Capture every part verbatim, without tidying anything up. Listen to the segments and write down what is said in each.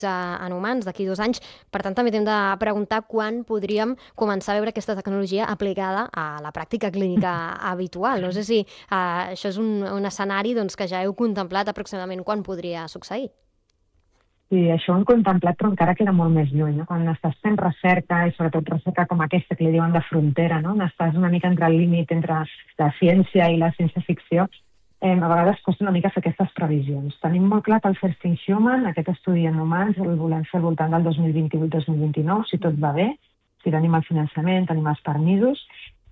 en humans d'aquí dos anys. Per tant, també hem de preguntar quan podríem començar a veure aquesta tecnologia aplicada a la pràctica clínica habitual. No sé si uh, això és un, un escenari doncs, que ja heu contemplat aproximadament quan podria succeir. Sí, això ho hem contemplat, però encara queda molt més lluny. No? Quan estàs fent recerca, i sobretot recerca com aquesta, que li diuen de frontera, no? On estàs una mica entre el límit entre la ciència i la ciència-ficció, eh, a vegades costa una mica fer aquestes previsions. Tenim molt clar que el First in Human, aquest estudi en humans, el volem fer al voltant del dos mil vint-i-vuit dos mil vint-i-nou, si tot va bé, si tenim el finançament, tenim els permisos,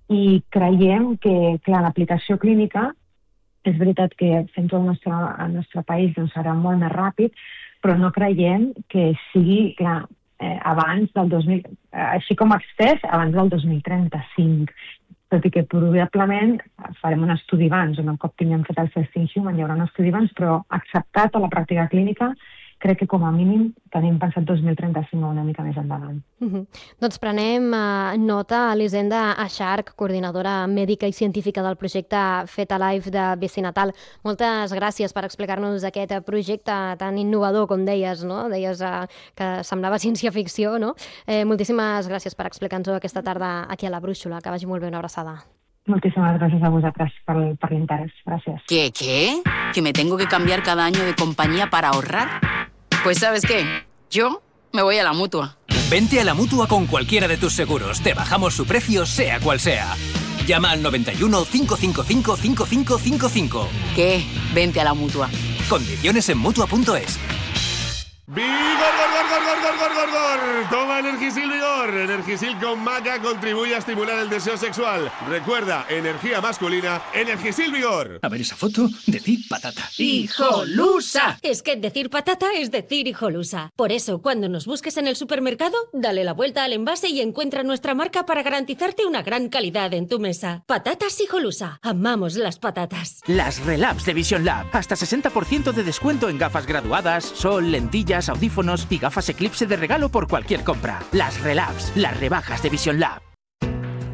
i creiem que, clar, l'aplicació clínica, és veritat que fent-ho al nostre, al nostre país doncs serà molt més ràpid, però no creiem que sigui, clar, eh, abans del dos mil... Eh, així com extès, abans del dos mil trenta-cinc. Tot i que probablement farem un estudi abans, on un cop tinguem fet el First in Human hi haurà un estudi abans, però acceptat a la pràctica clínica, crec que com a mínim tenim pensat dos mil trenta-cinc o una mica més endavant. Uh-huh. Doncs prenem uh, nota a l'Hisenda Acharch, coordinadora mèdica i científica del projecte Fet-Alive de B C Natal. Moltes gràcies per explicar-nos aquest projecte tan innovador, com deies, no? Deies uh, que semblava ciència-ficció, no? Eh, moltíssimes gràcies per explicar-nos-ho aquesta tarda aquí a la Brúixola. Que vagi molt bé, una abraçada. Muchísimas gracias a vosotras por, por el interés. Gracias. ¿Qué, qué? ¿Que me tengo que cambiar cada año de compañía para ahorrar? Pues ¿sabes qué? Yo me voy a la Mutua. Vente a la Mutua con cualquiera de tus seguros. Te bajamos su precio, sea cual sea. Llama al noventa y uno, cinco cinco cinco, cinco cinco cinco cinco. ¿Qué? Vente a la Mutua. Condiciones en Mutua punto es. ¡Vigor, gor, gor, gor, gor, gor, gor, gor! Toma Energisil Vigor. Energisil con maca contribuye a estimular el deseo sexual. Recuerda, energía masculina, Energisil Vigor. A ver esa foto, decir patata. ¡Hijolusa! Es que decir patata es decir hijolusa. Por eso, cuando nos busques en el supermercado, dale la vuelta al envase y encuentra nuestra marca para garantizarte una gran calidad en tu mesa. Patatas Hijolusa. Amamos las patatas. Las Relabs de Vision Lab. Hasta sesenta por ciento de descuento en gafas graduadas, sol, lentillas, audífonos y gafas Eclipse de regalo por cualquier compra. Las Relabs, las rebajas de Vision Lab.